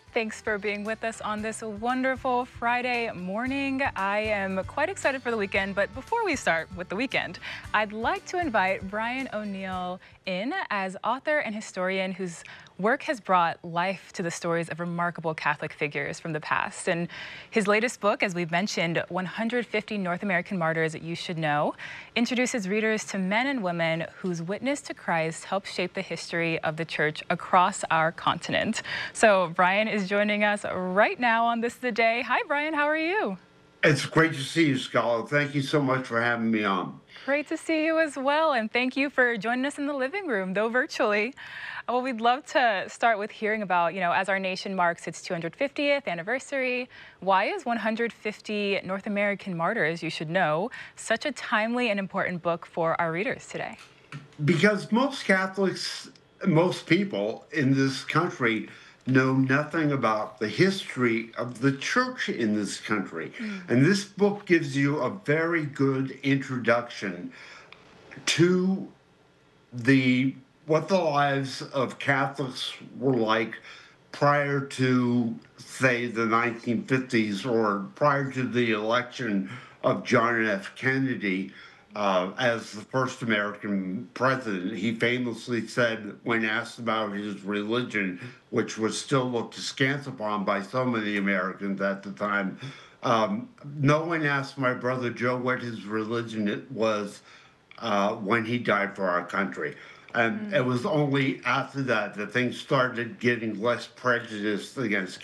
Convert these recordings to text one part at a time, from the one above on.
Thanks for being with us on this wonderful Friday morning. I am quite excited for the weekend, but before we start with the weekend, I'd like to invite Brian O'Neill in as author and historian whose work has brought life to the stories of remarkable Catholic figures from the past. And his latest book, as we've mentioned, 150 North American Martyrs You Should Know, introduces readers to men and women whose witness to Christ helped shape the history of the church across our continent. So Brian is joining us right now on This the Day. Hi, Brian. How are you? It's great to see you, Scholar. Thank you so much for having me on. Great to see you as well, and thank you for joining us in the living room, though virtually. Well, we'd love to start with hearing about, as our nation marks its 250th anniversary, why is 150 North American Martyrs You Should Know such a timely and important book for our readers today? Because most Catholics, most people in this country know nothing about the history of the church in this country. And this book gives you a very good introduction to the what the lives of Catholics were like prior to, say, the 1950s or prior to the election of John F. Kennedy as the first American president. He famously said, when asked about his religion, which was still looked askance upon by so many Americans at the time, no one asked my brother Joe what his religion it was when he died for our country. And it was only after that that things started getting less prejudiced against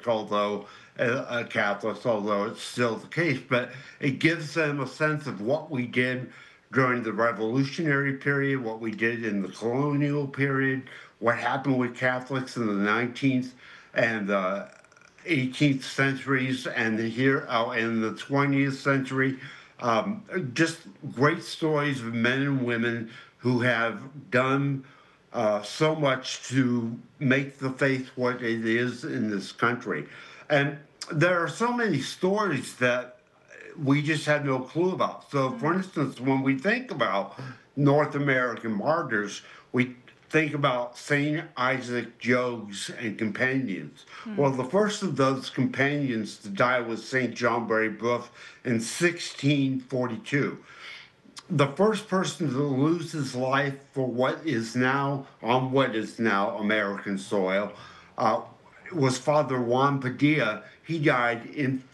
Catholics, although it's still the case. But it gives them a sense of what we did during the Revolutionary period, what we did in the colonial period, what happened with Catholics in the 19th and 18th centuries, and here in the 20th century. Just great stories of men and women who have done so much to make the faith what it is in this country. And there are so many stories that we just had no clue about. So, for instance, when we think about North American martyrs, we think about St. Isaac Jogues and companions. Well, the first of those companions to die was St. John Brebeuf in 1642. The first person to lose his life for what is now American soil was Father Juan Padilla. He died in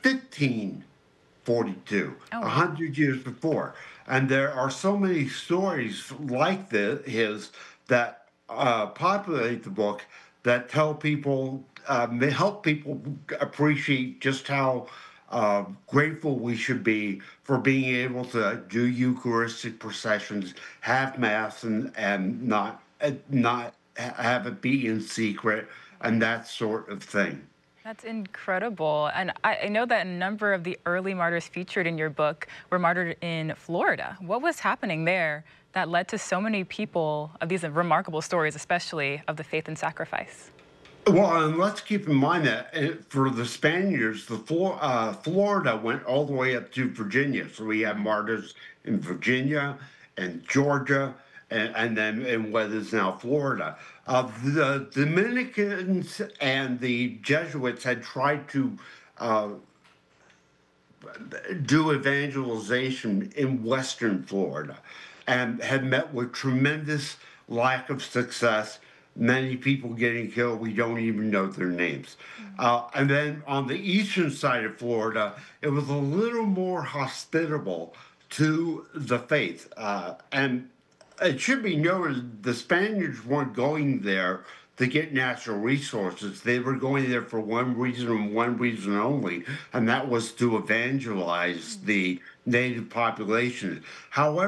1542, Oh, a wow. 100 years before. And there are so many stories like his that populate the book that tell people, help people appreciate just how grateful we should be for being able to do Eucharistic processions, have Mass, and not have it be in secret, and that sort of thing. That's incredible. And I know that a number of the early martyrs featured in your book were martyred in Florida. What was happening there that led to so many people of these remarkable stories, especially of the faith and sacrifice? Well, and let's keep in mind that for the Spaniards, Florida went all the way up to Virginia. So we have martyrs in Virginia and Georgia, and then in what is now Florida. The Dominicans and the Jesuits had tried to uh, do evangelization in Western Florida and had met with tremendous lack of success. Many people getting killed, we don't even know their names. And then on the eastern side of Florida, it was a little more hospitable to the faith. And it should be noted the Spaniards weren't going there to get natural resources. They were going there for one reason and one reason only, and that was to evangelize the native population. However,